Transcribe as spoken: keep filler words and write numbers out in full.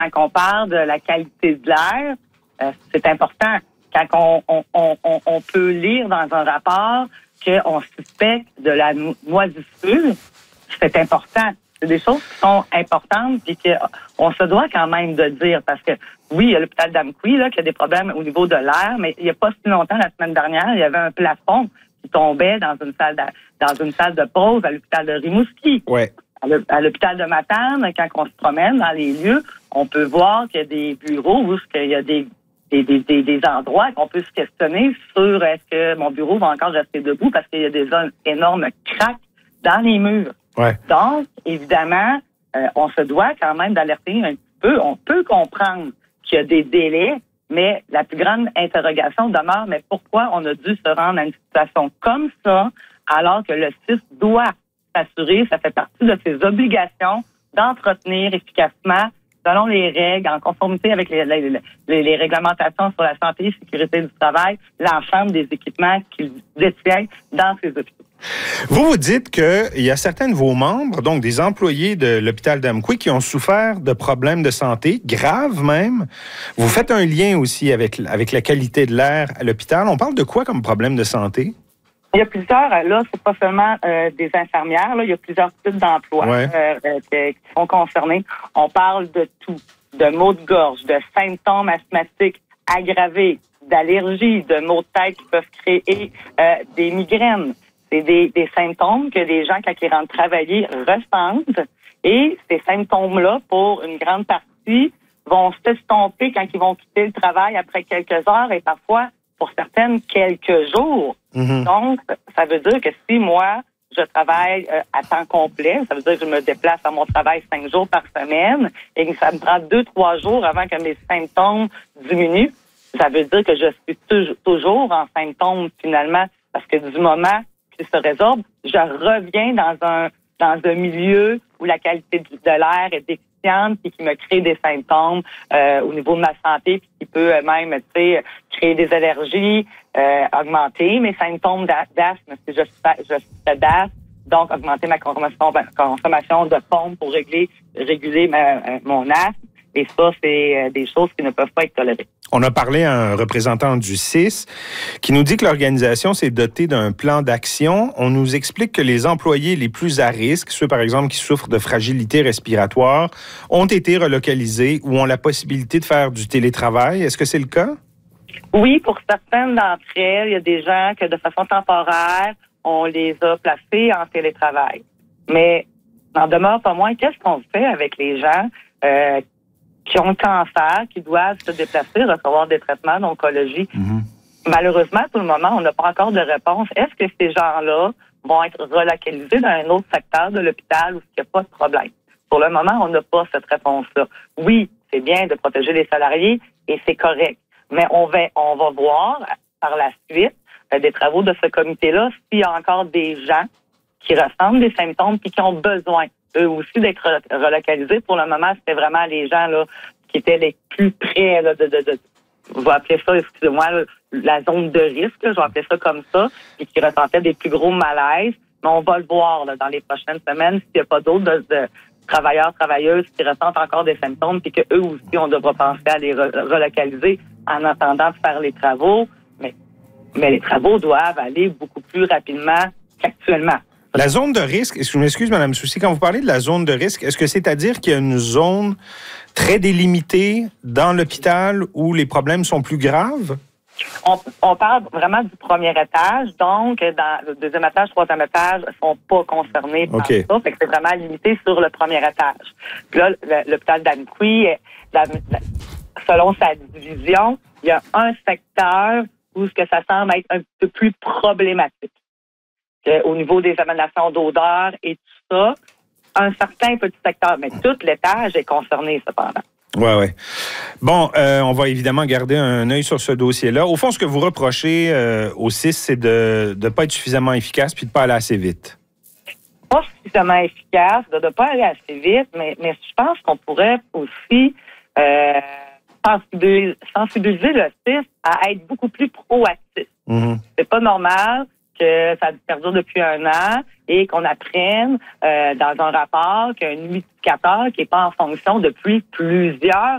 quand on parle de la qualité de l'air, euh, c'est important. Quand on, on, on, on, on peut lire dans un rapport qu'on suspecte de la no- moisissure, c'est important. C'est des choses qui sont importantes et qu'on se doit quand même de dire. Parce que, oui, il y a l'hôpital d'Amqui là, qui a des problèmes au niveau de l'air, mais il n'y a pas si longtemps, la semaine dernière, il y avait un plafond qui tombait dans une salle de, dans une salle de pause à l'hôpital de Rimouski. Ouais. À l'hôpital de Matane, quand on se promène dans les lieux, on peut voir qu'il y a des bureaux où il y a des, des, des, des, des endroits qu'on peut se questionner sur est-ce que mon bureau va encore rester debout parce qu'il y a des énormes craques dans les murs. Ouais. Donc, évidemment, euh, on se doit quand même d'alerter un petit peu. On peut comprendre qu'il y a des délais, mais la plus grande interrogation demeure, mais pourquoi on a dû se rendre à une situation comme ça alors que le S I S doit s'assurer, ça fait partie de ses obligations d'entretenir efficacement, selon les règles, en conformité avec les, les, les, les réglementations sur la santé et la sécurité du travail, l'ensemble des équipements qu'il détient dans ses hôpitaux. Vous vous dites qu'il y a certains de vos membres, donc des employés de l'hôpital d'Amqui, qui ont souffert de problèmes de santé, graves même. Vous faites un lien aussi avec, avec la qualité de l'air à l'hôpital. On parle de quoi comme problème de santé? Il y a plusieurs, là, c'est pas seulement euh, des infirmières, là, il y a plusieurs types d'emplois ouais. euh, euh, qui sont concernés. On parle de tout, de maux de gorge, de symptômes asthmatiques aggravés, d'allergies, de maux de tête qui peuvent créer euh, des migraines. C'est des, des symptômes que les gens, quand ils rentrent travailler, ressentent. Et ces symptômes-là, pour une grande partie, vont s'estomper quand ils vont quitter le travail après quelques heures et parfois, pour certaines, quelques jours. Mm-hmm. Donc, ça veut dire que si moi, je travaille euh, à temps complet, ça veut dire que je me déplace à mon travail cinq jours par semaine et que ça me prend deux, trois jours avant que mes symptômes diminuent, ça veut dire que je suis toujours, toujours en symptômes finalement, parce que du moment qu'ils se résorbent, je reviens dans un dans un milieu où la qualité de l'air est déficiente et qui me crée des symptômes euh, au niveau de ma santé, puis qui peut même, tu sais, créer des allergies, euh, augmenter mes symptômes d'asthme, si je suis je suis d'asthme, donc augmenter ma consommation, consommation de pommes pour régler, réguler ma, mon asthme. Et ça, c'est des choses qui ne peuvent pas être tolérées. On a parlé à un représentant du S I S qui nous dit que l'organisation s'est dotée d'un plan d'action. On nous explique que les employés les plus à risque, ceux par exemple qui souffrent de fragilité respiratoire, ont été relocalisés ou ont la possibilité de faire du télétravail. Est-ce que c'est le cas? Oui, pour certaines d'entre elles, il y a des gens que de façon temporaire, on les a placés en télétravail. Mais n'en demeure pas moins, qu'est-ce qu'on fait avec les gens euh, qui ont le cancer, qui doivent se déplacer, recevoir des traitements d'oncologie. Mm-hmm. Malheureusement, pour le moment, on n'a pas encore de réponse. Est-ce que ces gens-là vont être relocalisés dans un autre secteur de l'hôpital où il n'y a pas de problème? Pour le moment, on n'a pas cette réponse-là. Oui, c'est bien de protéger les salariés et c'est correct. Mais on va, on va voir par la suite euh, des travaux de ce comité-là s'il y a encore des gens qui ressentent des symptômes et qui ont besoin eux aussi d'être relocalisés. Pour le moment, c'était vraiment les gens là qui étaient les plus près là, de, de, de, je vais appeler ça, excusez-moi, là, la zone de risque, là, je vais appeler ça comme ça, et qui ressentaient des plus gros malaises. Mais on va le voir là, dans les prochaines semaines s'il n'y a pas d'autres de, de travailleurs, travailleuses qui ressentent encore des symptômes, puis qu'eux aussi, on devra penser à les re- relocaliser en attendant de faire les travaux. Mais, mais les travaux doivent aller beaucoup plus rapidement qu'actuellement. La zone de risque, je m'excuse, Mme Soucy, quand vous parlez de la zone de risque, est-ce que c'est-à-dire qu'il y a une zone très délimitée dans l'hôpital où les problèmes sont plus graves? On, on parle vraiment du premier étage, donc dans le deuxième étage, troisième étage ne sont pas concernés par okay. ça, fait que c'est vraiment limité sur le premier étage. Puis là, l'hôpital d'Amqui, selon sa division, il y a un secteur où ce que ça semble être un peu plus problématique. Au niveau des émanations d'odeur et tout ça, un certain petit secteur, mais tout l'étage est concerné cependant. Oui, oui. Bon, euh, on va évidemment garder un œil sur ce dossier-là. Au fond, ce que vous reprochez euh, au S I S, c'est de ne pas être suffisamment efficace puis de ne pas aller assez vite. Pas suffisamment efficace, de ne pas aller assez vite, mais, mais je pense qu'on pourrait aussi euh, sensibiliser, sensibiliser le S I S à être beaucoup plus proactif. Mm-hmm. C'est pas normal que ça perdure depuis un an et qu'on apprenne euh, dans un rapport qu'un humidificateur qui n'est pas en fonction depuis plusieurs